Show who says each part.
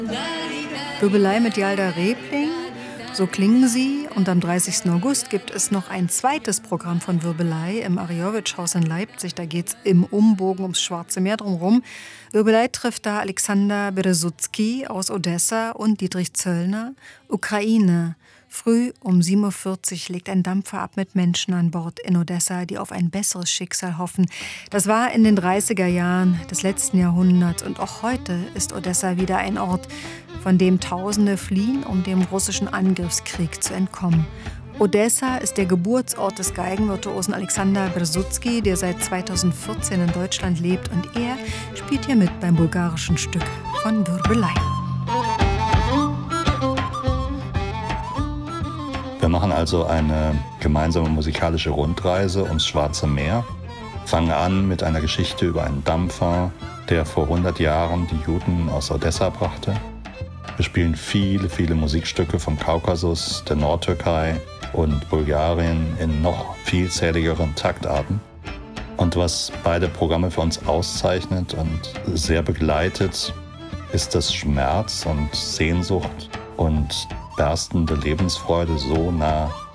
Speaker 1: Wirbelei mit Yalda Rebling, so klingen sie. Und am 30. August gibt es noch ein zweites Programm von Wirbelei im Arjowitsch-Haus in Leipzig. Da geht es im Umbogen ums Schwarze Meer drumherum. Wirbelei trifft da Alexander Berezutsky aus Odessa und Dietrich Zöllner, Ukraine. Früh um 7:40 Uhr legt ein Dampfer ab mit Menschen an Bord in Odessa, die auf ein besseres Schicksal hoffen. Das war in den 30er Jahren des letzten Jahrhunderts. Und auch heute ist Odessa wieder ein Ort, von dem Tausende fliehen, um dem russischen Angriffskrieg zu entkommen. Odessa ist der Geburtsort des Geigenvirtuosen Alexander Berezutsky, der seit 2014 in Deutschland lebt. Und er spielt hier mit beim bulgarischen Stück von Wirbelei.
Speaker 2: Wir machen also eine gemeinsame musikalische Rundreise ums Schwarze Meer. Fangen an mit einer Geschichte über einen Dampfer, der vor 100 Jahren die Juden aus Odessa brachte. Wir spielen viele Musikstücke vom Kaukasus, der Nordtürkei und Bulgarien in noch vielzähligeren Taktarten. Und was beide Programme für uns auszeichnet und sehr begleitet, ist, dass Schmerz und Sehnsucht und berstende Lebensfreude so nah